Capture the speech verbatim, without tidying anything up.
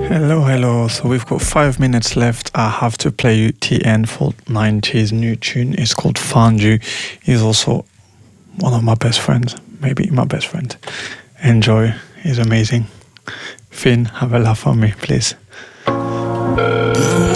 Hello, hello. So we've got five minutes left. I have to play you T N for nineties new tune. It's called Found You. He's also one of my best friends, maybe my best friend. Enjoy. He's amazing. Finn, have a laugh on me, please.